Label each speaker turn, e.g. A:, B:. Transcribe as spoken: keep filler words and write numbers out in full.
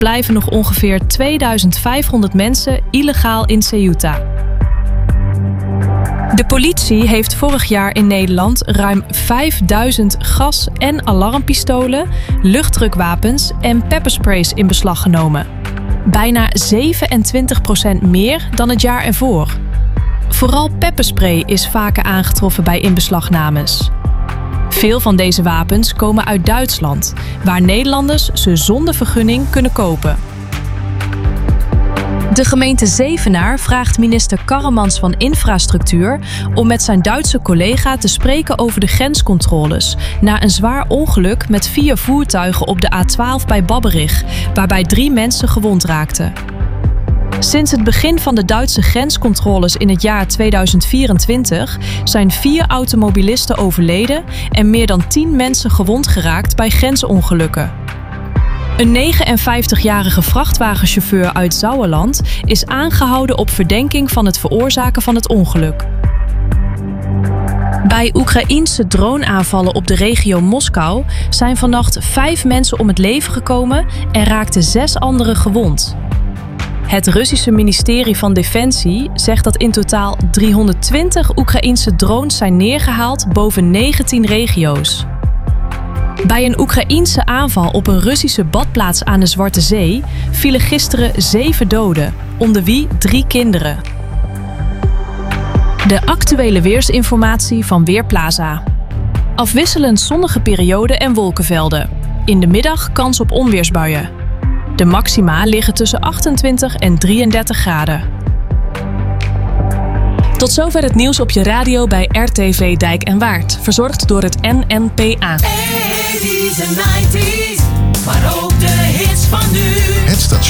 A: blijven nog ongeveer tweeduizend vijfhonderd mensen illegaal in Ceuta. De politie heeft vorig jaar in Nederland ruim vijfduizend gas- en alarmpistolen, luchtdrukwapens en peppersprays in beslag genomen. Bijna zevenentwintig procent meer dan het jaar ervoor. Vooral pepperspray is vaker aangetroffen bij inbeslagnames. Veel van deze wapens komen uit Duitsland, waar Nederlanders ze zonder vergunning kunnen kopen. De gemeente Zevenaar vraagt minister Karremans van Infrastructuur om met zijn Duitse collega te spreken over de grenscontroles na een zwaar ongeluk met vier voertuigen op de A twaalf bij Babberich, waarbij drie mensen gewond raakten. Sinds het begin van de Duitse grenscontroles in het jaar tweeduizend vierentwintig zijn vier automobilisten overleden en meer dan tien mensen gewond geraakt bij grensongelukken. Een negenenvijftigjarige vrachtwagenchauffeur uit Sauerland is aangehouden op verdenking van het veroorzaken van het ongeluk. Bij Oekraïense droneaanvallen op de regio Moskou zijn vannacht vijf mensen om het leven gekomen en raakten zes anderen gewond. Het Russische ministerie van Defensie zegt dat in totaal driehonderdtwintig Oekraïense drones zijn neergehaald boven negentien regio's. Bij een Oekraïense aanval op een Russische badplaats aan de Zwarte Zee vielen gisteren zeven doden, onder wie drie kinderen. De actuele weersinformatie van Weerplaza. Afwisselend zonnige perioden en wolkenvelden. In de middag kans op onweersbuien. De maxima liggen tussen achtentwintig en drieëndertig graden. Tot zover het nieuws op je radio bij R T V Dijk en Waard. Verzorgd door het N N P A.
B: eighties en nineties, maar ook de hits van nu.
C: Het station